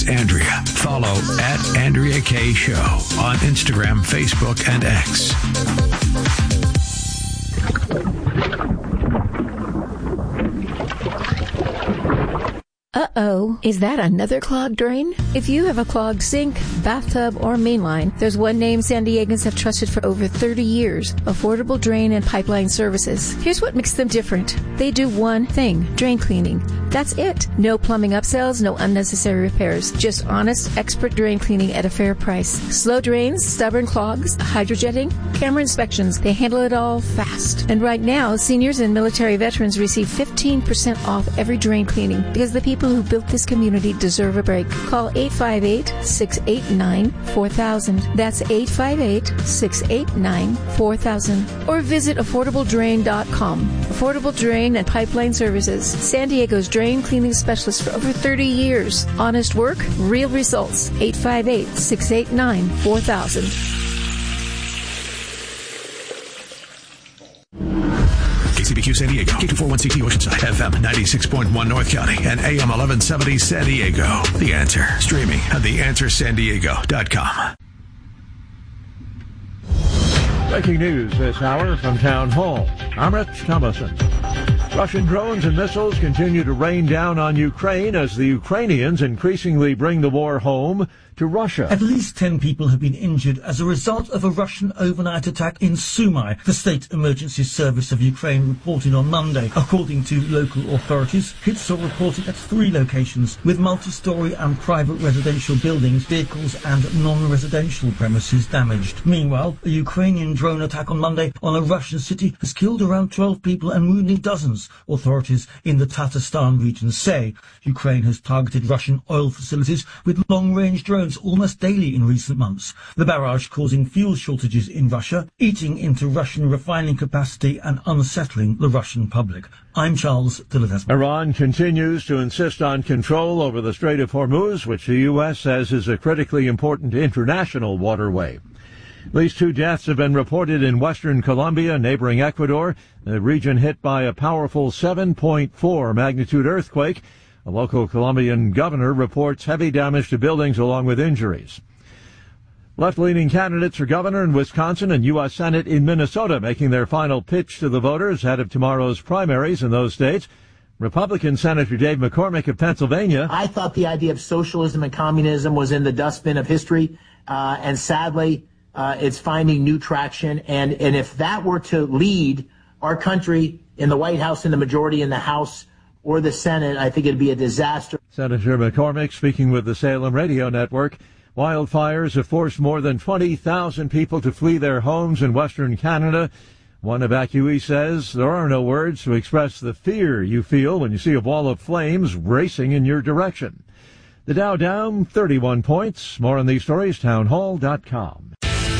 Andrea. Follow at Andrea K. Show on Instagram, Facebook, and X. Uh-oh, is that another clogged drain? If you have a clogged sink, bathtub, or mainline, there's one name San Diegans have trusted for over 30 years, Affordable Drain and Pipeline Services. Here's what makes them different. They do one thing, drain cleaning. That's it. No plumbing upsells, no unnecessary repairs. Just honest, expert drain cleaning at a fair price. Slow drains, stubborn clogs, hydrojetting, camera inspections. They handle it all fast. And right now, seniors and military veterans receive 15% off every drain cleaning because the people who built this community deserve a break. Call 858-689-4000. That's 858-689-4000. Or visit AffordableDrain.com. Affordable Drain and Pipeline Services. San Diego's drain cleaning specialist for over 30 years. Honest work, real results. 858-689-4000. KCBQ San Diego, K241CT Oceanside, FM 96.1 North County, and AM 1170 San Diego. The Answer. Streaming at theanswersandiego.com. Breaking news this hour from Town Hall. I'm Rich Thomason. Russian drones and missiles continue to rain down on Ukraine as the Ukrainians increasingly bring the war home to Russia. At least 10 people have been injured as a result of a Russian overnight attack in Sumy, the State Emergency Service of Ukraine reported on Monday. According to local authorities, hits are reported at 3 locations, with multi-story and private residential buildings, vehicles and non-residential premises damaged. Meanwhile, a Ukrainian drone attack on Monday on a Russian city has killed around 12 people and wounded dozens, authorities in the Tatarstan region say. Ukraine has targeted Russian oil facilities with long-range drones almost daily in recent months. The barrage causing fuel shortages in Russia, eating into Russian refining capacity and unsettling the Russian public. I'm Charles Dillon. Iran continues to insist on control over the Strait of Hormuz, which the U.S. says is a critically important international waterway. At least 2 deaths have been reported in western Colombia, neighboring Ecuador, the region hit by a powerful 7.4 magnitude earthquake. A local Colombian governor reports heavy damage to buildings along with injuries. Left-leaning candidates for governor in Wisconsin and U.S. Senate in Minnesota making their final pitch to the voters ahead of tomorrow's primaries in those states. Republican Senator Dave McCormick of Pennsylvania. I thought the idea of socialism and communism was in the dustbin of history, and sadly, it's finding new traction. And if that were to lead our country in the White House, in the majority in the House, or the Senate, I think it'd be a disaster. Senator McCormick speaking with the Salem Radio Network. Wildfires have forced more than 20,000 people to flee their homes in western Canada. One evacuee says there are no words to express the fear you feel when you see a wall of flames racing in your direction. The Dow down 31 points. More on these stories, townhall.com.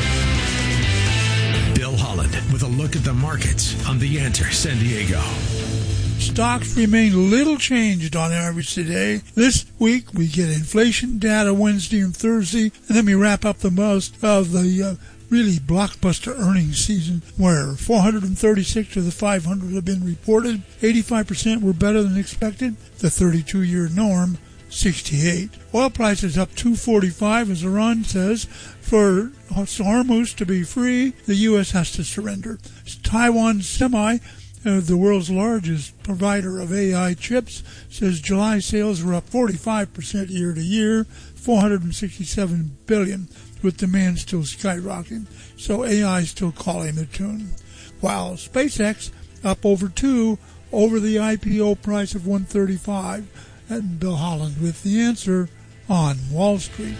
Bill Holland with a look at the markets on The Answer San Diego. Stocks remain little changed on average today. This week we get inflation data Wednesday and Thursday, and then we wrap up the most of the really blockbuster earnings season, where 436 of the 500 have been reported. 85% were better than expected. The 32-year norm, 68. Oil prices up $2.45, as Iran says. For Hormuz to be free, the U.S. has to surrender. Taiwan Semi, the world's largest provider of AI chips, says July sales were up 45% year to year, $467 billion, with demand still skyrocketing. So AI still calling the tune. While SpaceX up over 2 over the IPO price of $135. And Bill Holland with the answer on Wall Street.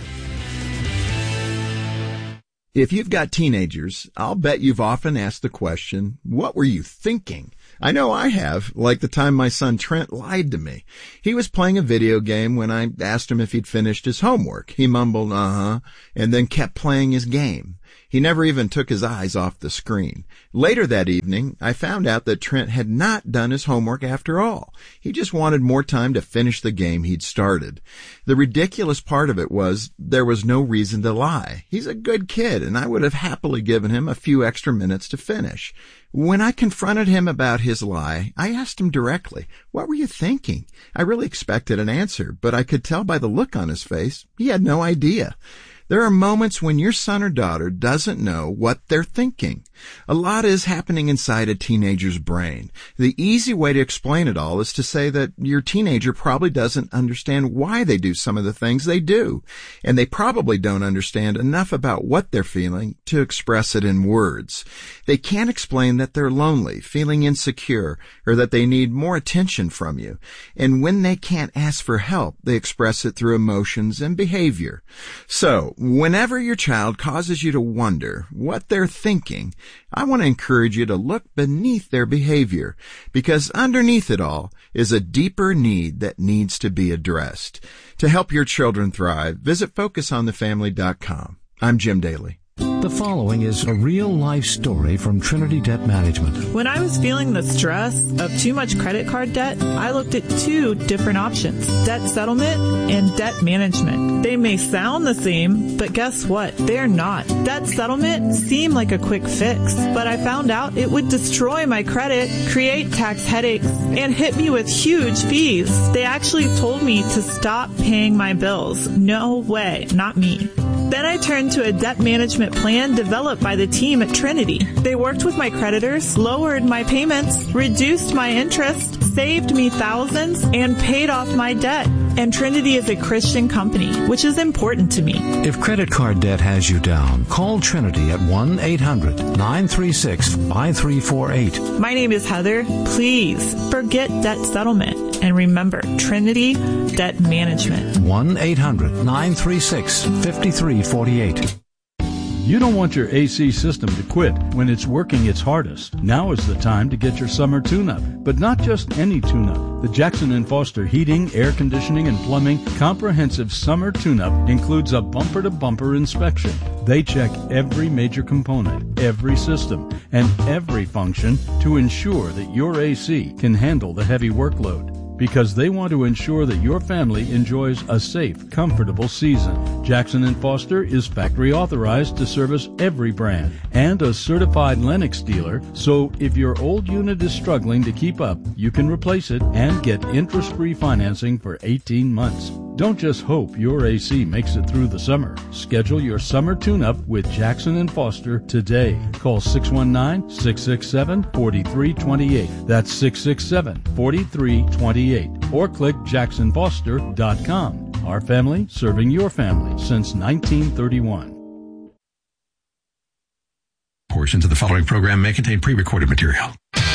If you've got teenagers, I'll bet you've often asked the question, what were you thinking? I know I have, like the time my son Trent lied to me. He was playing a video game when I asked him if he'd finished his homework. He mumbled, and then kept playing his game. He never even took his eyes off the screen. Later that evening, I found out that Trent had not done his homework after all. He just wanted more time to finish the game he'd started. The ridiculous part of it was there was no reason to lie. He's a good kid, and I would have happily given him a few extra minutes to finish. When I confronted him about his lie, I asked him directly, "What were you thinking?" I really expected an answer, but I could tell by the look on his face he had no idea. There are moments when your son or daughter doesn't know what they're thinking. A lot is happening inside a teenager's brain. The easy way to explain it all is to say that your teenager probably doesn't understand why they do some of the things they do, and they probably don't understand enough about what they're feeling to express it in words. They can't explain that they're lonely, feeling insecure, or that they need more attention from you. And when they can't ask for help, they express it through emotions and behavior. So, whenever your child causes you to wonder what they're thinking, I want to encourage you to look beneath their behavior, because underneath it all is a deeper need that needs to be addressed. To help your children thrive, visit FocusOnTheFamily.com. I'm Jim Daly. The following is a real-life story from Trinity Debt Management. When I was feeling the stress of too much credit card debt, I looked at two different options: debt settlement and debt management. They may sound the same, but guess what? They're not. Debt settlement seemed like a quick fix, but I found out it would destroy my credit, create tax headaches, and hit me with huge fees. They actually told me to stop paying my bills. No way, not me. Then I turned to a debt management plan developed by the team at Trinity. They worked with my creditors, lowered my payments, reduced my interest, saved me thousands, and paid off my debt. And Trinity is a Christian company, which is important to me. If credit card debt has you down, call Trinity at 1-800-936-5348. My name is Heather. Please forget debt settlement. And remember, Trinity Debt Management. 1-800-936-5348. You don't want your AC system to quit when it's working its hardest. Now is the time to get your summer tune-up, but not just any tune-up. The Jackson & Foster Heating, Air Conditioning, and Plumbing Comprehensive Summer Tune-Up includes a bumper-to-bumper inspection. They check every major component, every system, and every function to ensure that your AC can handle the heavy workload, because they want to ensure that your family enjoys a safe, comfortable season. Jackson & Foster is factory authorized to service every brand and a certified Lennox dealer, so if your old unit is struggling to keep up, you can replace it and get interest-free financing for 18 months. Don't just hope your AC makes it through the summer. Schedule your summer tune-up with Jackson & Foster today. Call 619-667-4328. That's 667-4328. Or click jacksonfoster.com. Our family serving your family since 1931. Portions of the following program may contain pre-recorded material.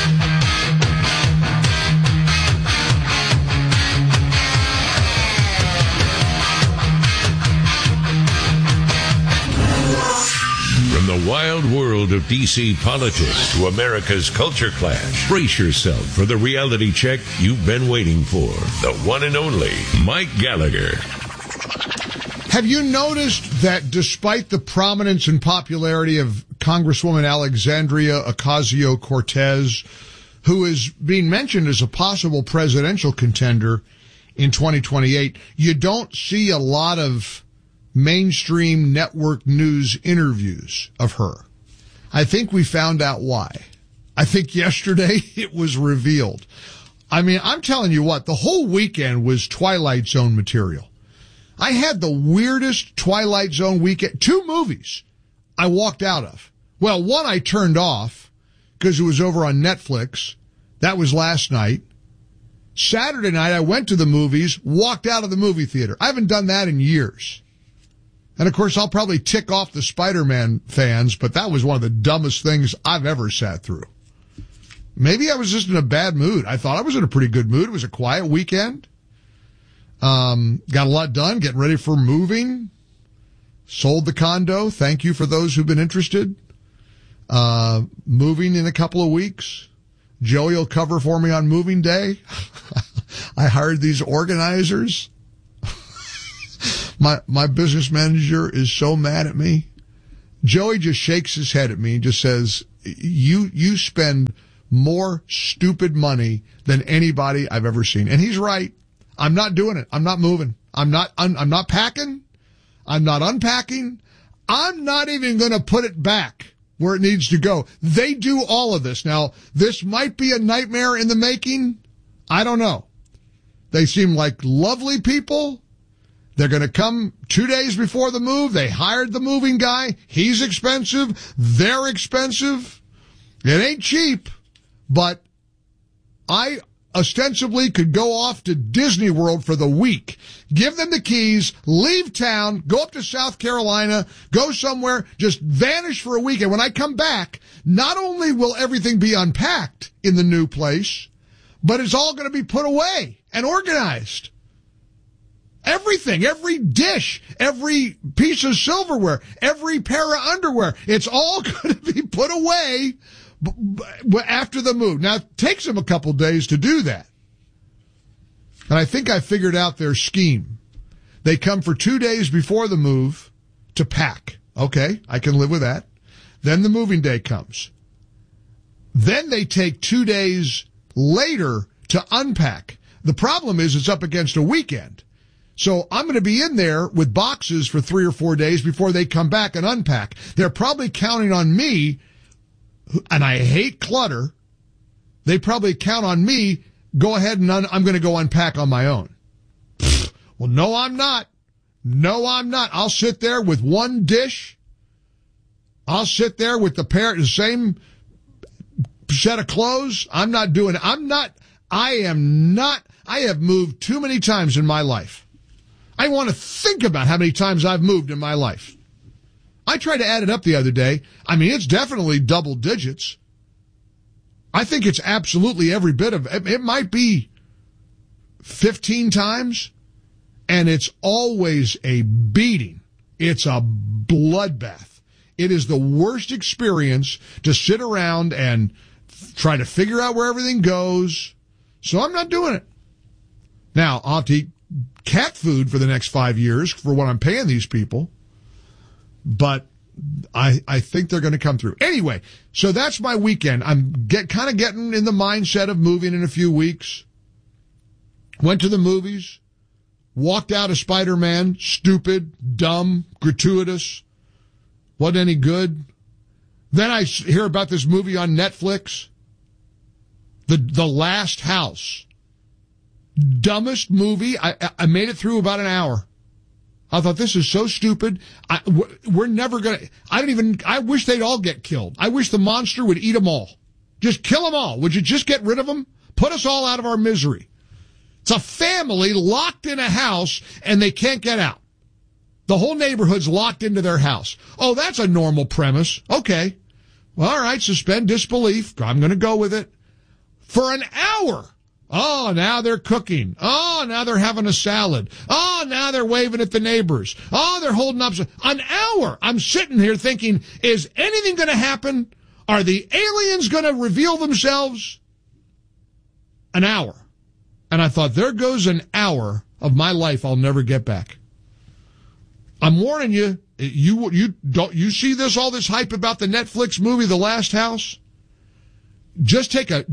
From the wild world of D.C. politics to America's culture clash, brace yourself for the reality check you've been waiting for. The one and only Mike Gallagher. Have you noticed that despite the prominence and popularity of Congresswoman Alexandria Ocasio-Cortez, who is being mentioned as a possible presidential contender in 2028, you don't see a lot of mainstream network news interviews of her? I think we found out why. I think yesterday it was revealed. I mean, I'm telling you what, the whole weekend was Twilight Zone material. I had the weirdest Twilight Zone weekend. 2 movies I walked out of. Well, one I turned off because it was over on Netflix. That was last night. Saturday night I went to the movies, walked out of the movie theater. I haven't done that in years. And of course, I'll probably tick off the Spider-Man fans, but that was one of the dumbest things I've ever sat through. Maybe I was just in a bad mood. I thought I was in a pretty good mood. It was a quiet weekend. Got a lot done, getting ready for moving. Sold the condo. Thank you for those who've been interested. Moving in a couple of weeks. Joey will cover for me on moving day. I hired these organizers. My business manager is so mad at me. Joey just shakes his head at me and just says, you spend more stupid money than anybody I've ever seen. And he's right. I'm not doing it. I'm not moving. I'm not packing. I'm not unpacking. I'm not even going to put it back where it needs to go. They do all of this. Now, this might be a nightmare in the making. I don't know. They seem like lovely people. They're going to come 2 days before the move. They hired the moving guy. He's expensive. They're expensive. It ain't cheap, but I ostensibly could go off to Disney World for the week, give them the keys, leave town, go up to South Carolina, go somewhere, just vanish for a week. And when I come back, not only will everything be unpacked in the new place, but it's all going to be put away and organized. Everything, every dish, every piece of silverware, every pair of underwear, it's all going to be put away after the move. Now, it takes them a couple days to do that. And I think I figured out their scheme. They come for 2 days before the move to pack. Okay, I can live with that. Then the moving day comes. Then they take 2 days later to unpack. The problem is it's up against a weekend. So I'm going to be in there with boxes for 3 or 4 days before they come back and unpack. They're probably counting on me, and I hate clutter. They probably count on me, go ahead and I'm going to go unpack on my own. Well, no, I'm not. No, I'm not. I'll sit there with one dish. I'll sit there with the same set of clothes. I'm not doing it. I have moved too many times in my life. I want to think about how many times I've moved in my life. I tried to add it up the other day. I mean, it's definitely double digits. I think it's absolutely every bit of it. It might be 15 times, and it's always a beating. It's a bloodbath. It is the worst experience to sit around and try to figure out where everything goes. So I'm not doing it. Now, I'll have to eat cat food for the next 5 years for what I'm paying these people. But I think they're going to come through. Anyway, so that's my weekend. I'm kind of getting in the mindset of moving in a few weeks. Went to the movies. Walked out of Spider-Man. Stupid, dumb, gratuitous. Wasn't any good. Then I hear about this movie on Netflix. The Last House. Dumbest movie. I made it through about an hour. I thought, this is so stupid. We're never going to, I wish they'd all get killed. I wish the monster would eat them all. Just kill them all. Would you just get rid of them? Put us all out of our misery. It's a family locked in a house and they can't get out. The whole neighborhood's locked into their house. Oh, that's a normal premise. Okay. Well, all right, suspend disbelief. I'm going to go with it. For an hour. Oh, now they're cooking. Oh, now they're having a salad. Oh, now they're waving at the neighbors. Oh, they're holding up. An hour. I'm sitting here thinking, is anything going to happen? Are the aliens going to reveal themselves? An hour. And I thought, there goes an hour of my life I'll never get back. I'm warning you. You see all this hype about the Netflix movie, The Last House? Just take a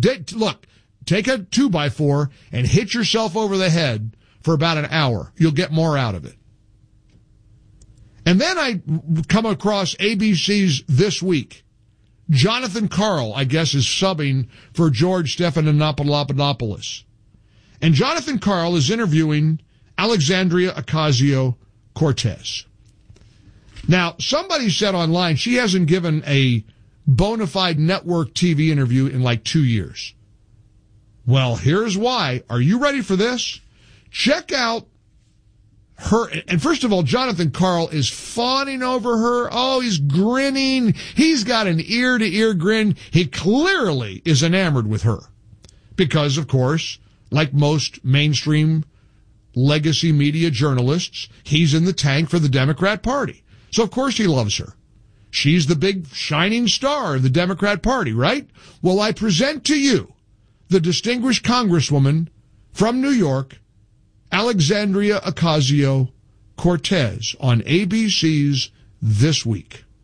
2x4 and hit yourself over the head for about an hour. You'll get more out of it. And then I come across ABC's This Week. Jonathan Karl, I guess, is subbing for George Stephanopoulos. And Jonathan Karl is interviewing Alexandria Ocasio-Cortez. Now, somebody said online she hasn't given a bona fide network TV interview in like 2 years. Well, here's why. Are you ready for this? Check out her. And first of all, Jonathan Karl is fawning over her. Oh, he's grinning. He's got an ear-to-ear grin. He clearly is enamored with her. Because, of course, like most mainstream legacy media journalists, he's in the tank for the Democrat Party. So, of course, he loves her. She's the big shining star of the Democrat Party, right? Well, I present to you the distinguished congresswoman from New York, Alexandria Ocasio-Cortez, on ABC's This Week.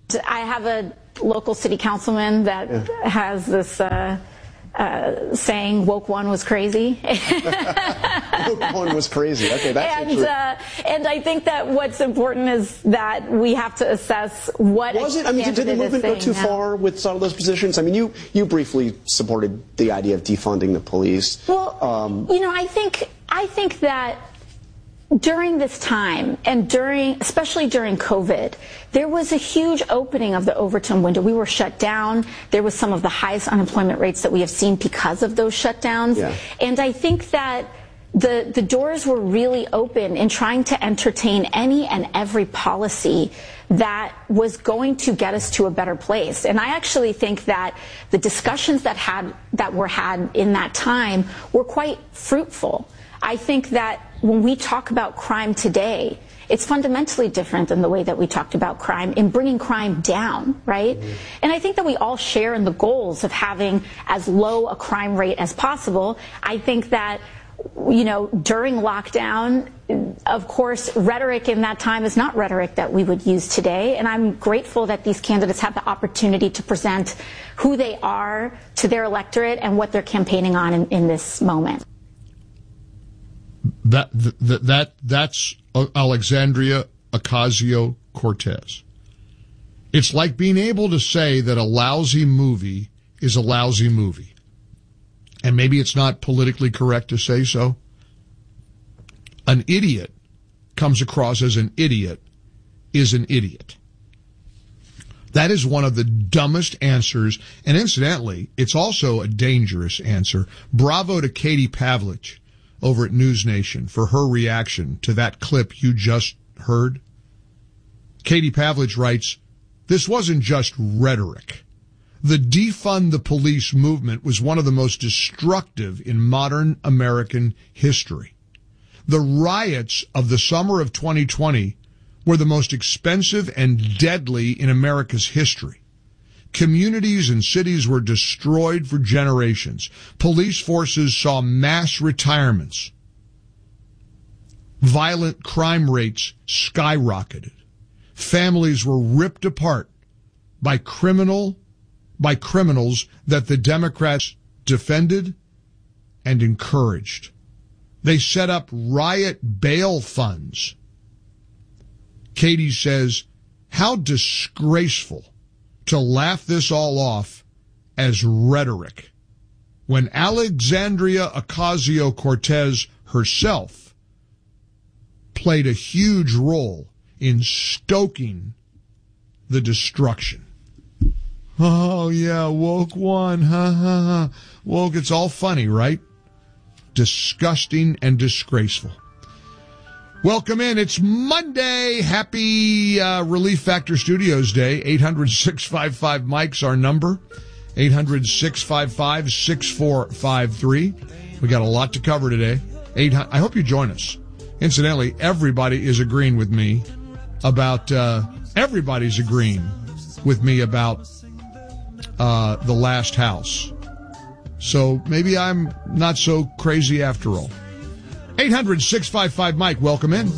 I have a local city councilman that has this saying, woke one was crazy. Woke one was crazy. Okay, that's true. And I think that what's important is that we have to assess what was it. I mean, did the movement go too far with some of those positions? I mean, you briefly supported the idea of defunding the police. Well, I think that during this time, and especially during COVID, there was a huge opening of the Overton window. We were shut down. There was some of the highest unemployment rates that we have seen because of those shutdowns. Yeah. And I think that the doors were really open in trying to entertain any and every policy that was going to get us to a better place. And I actually think that the discussions that were had in that time were quite fruitful. I think that when we talk about crime today, it's fundamentally different than the way that we talked about crime in bringing crime down, right? Mm-hmm. And I think that we all share in the goals of having as low a crime rate as possible. I think that, during lockdown, of course, rhetoric in that time is not rhetoric that we would use today. And I'm grateful that these candidates have the opportunity to present who they are to their electorate and what they're campaigning on in this moment. That's Alexandria Ocasio-Cortez. It's like being able to say that a lousy movie is a lousy movie. And maybe it's not politically correct to say so. An idiot comes across as an idiot is an idiot. That is one of the dumbest answers. And incidentally, it's also a dangerous answer. Bravo to Katie Pavlich over at News Nation for her reaction to that clip you just heard. Katie Pavlich writes, "This wasn't just rhetoric. The defund the police movement was one of the most destructive in modern American history. The riots of the summer of 2020 were the most expensive and deadly in America's history. Communities and cities were destroyed for generations. Police forces saw mass retirements. Violent crime rates skyrocketed. Families were ripped apart by criminals that the Democrats defended and encouraged. They set up riot bail funds." Katie says, "How disgraceful to laugh this all off as rhetoric when Alexandria Ocasio-Cortez herself played a huge role in stoking the destruction." Oh, yeah, woke one, ha, ha, ha. Woke, it's all funny, right? Disgusting and disgraceful. Welcome in. It's Monday. Happy Relief Factor Studios Day. 800-655-MIKE's our number. 800-655-6453. We got a lot to cover today. I hope you join us. Incidentally, everybody is agreeing with me about, the last house. So maybe I'm not so crazy after all. 800-655-MIKE. Welcome in.